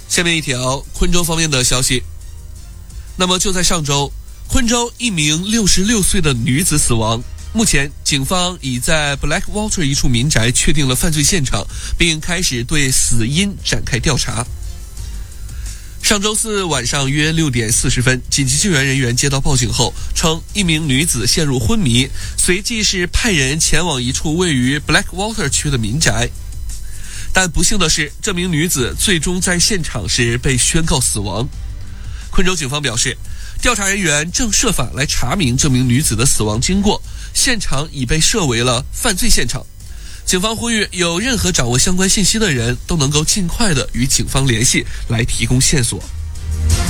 下面一条昆州方面的消息。那么就在上周，昆州一名66岁的女子死亡。目前警方已在 Blackwater 一处民宅确定了犯罪现场，并开始对死因展开调查。上周四晚上约6点40分，紧急救援人员接到报警后称一名女子陷入昏迷，随即是派人前往一处位于 Blackwater 区的民宅。但不幸的是，这名女子最终在现场时被宣告死亡。昆州警方表示，调查人员正设法来查明这名女子的死亡经过，现场已被设为了犯罪现场。警方呼吁有任何掌握相关信息的人都能够尽快的与警方联系，来提供线索。